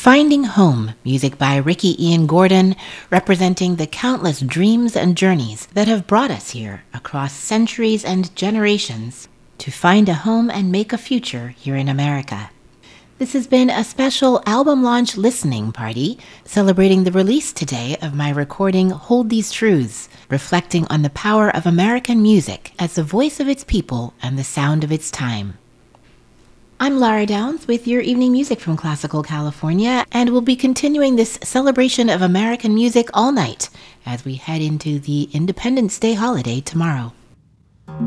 Finding Home, music by Ricky Ian Gordon, representing the countless dreams and journeys that have brought us here across centuries and generations to find a home and make a future here in America. This has been a special album launch listening party celebrating the release today of my recording Hold These Truths, reflecting on the power of American music as the voice of its people and the sound of its time. I'm Lara Downs with your evening music from Classical California, and we'll be continuing this celebration of American music all night as we head into the Independence Day holiday tomorrow.